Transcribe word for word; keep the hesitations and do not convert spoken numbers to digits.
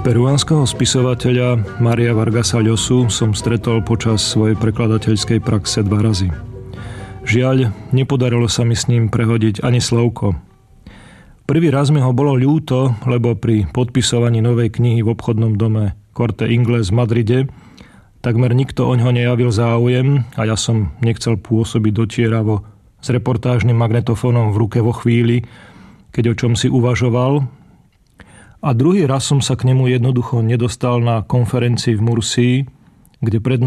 Peruánskeho spisovateľa Maria Vargasa Llosu som stretol počas svojej prekladateľskej praxe dva razy. Žiaľ, nepodarilo sa mi s ním prehodiť ani slovko. Prvý raz mi ho bolo ľúto, lebo pri podpisovaní novej knihy v obchodnom dome Corte Inglés v Madride takmer nikto oňho nejavil záujem a ja som nechcel pôsobiť dotieravo s reportážnym magnetofónom v ruke vo chvíli, keď o čom si uvažoval. A druhý raz som sa k nemu jednoducho nedostal na konferencii v Mursii, kde prednášal